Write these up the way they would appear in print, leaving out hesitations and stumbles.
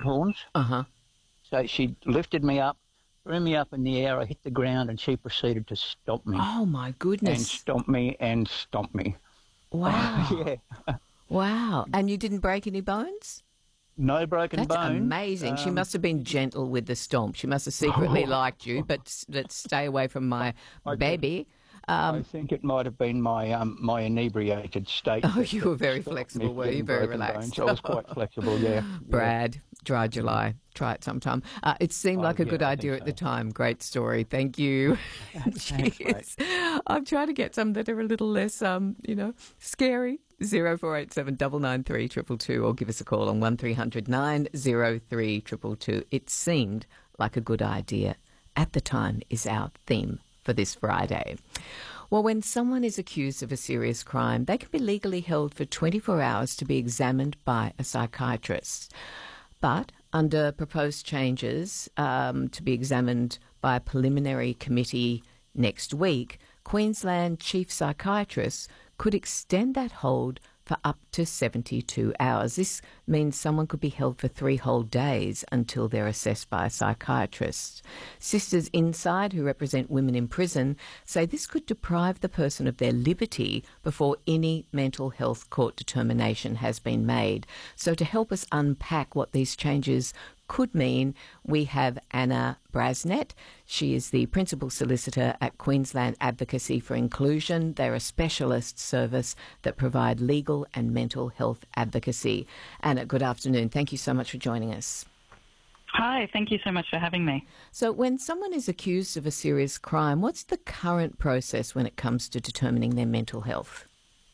horns. Uh-huh. So she lifted me up, threw me up in the air. I hit the ground, and she proceeded to stomp me. Oh, my And goodness. stomp me and stomp me. Wow. Yeah. Wow. And you didn't break any bones? No broken That's bone. amazing. She must have been gentle with the stomp. She must have secretly liked you, but let's stay away from my baby. I think it might have been my inebriated state. Oh, you were very stopped me flexible, from were you? getting Very broken relaxed. bones. I was quite flexible, yeah. Brad, dry July. Try it sometime. It seemed like a good idea at the time. Great story. Thank you. Thanks, Cheers. I'm trying to get some that are a little less, scary. 0487 993 222 or give us a call on 1300 903 222. It seemed like a good idea at the time is our theme for this Friday. Well, when someone is accused of a serious crime, they can be legally held for 24 hours to be examined by a psychiatrist. But under proposed changes to be examined by a preliminary committee next week, Queensland Chief Psychiatrist could extend that hold for up to 72 hours. This means someone could be held for 3 whole days until they're assessed by a psychiatrist. Sisters Inside, who represent women in prison, say this could deprive the person of their liberty before any mental health court determination has been made. So to help us unpack what these changes could mean, we have Anna Brasnet. She is the Principal Solicitor at Queensland Advocacy for Inclusion. They're a specialist service that provide legal and mental health advocacy. Anna, good afternoon. Thank you so much for joining us. Hi, thank you so much for having me. So when someone is accused of a serious crime, what's the current process when it comes to determining their mental health?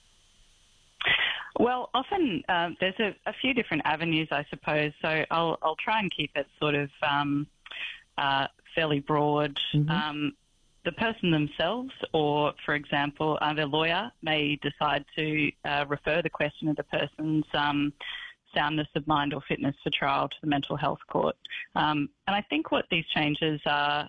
Well, often there's a few different avenues, I suppose. So I'll try and keep it sort of fairly broad. Mm-hmm. The person themselves, or for example, their lawyer, may decide to refer the question of the person's soundness of mind or fitness for trial to the mental health court. And I think what these changes are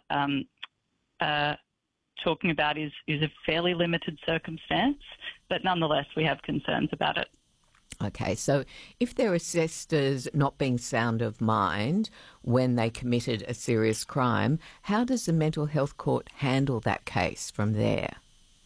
talking about is a fairly limited circumstance, but nonetheless we have concerns about it. Okay, so if they're assessed as not being sound of mind when they committed a serious crime, how does the mental health court handle that case from there?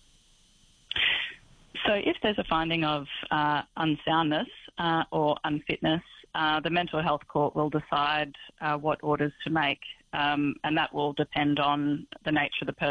So if there's a finding of unsoundness or unfitness, the mental health court will decide what orders to make, and that will depend on the nature of the person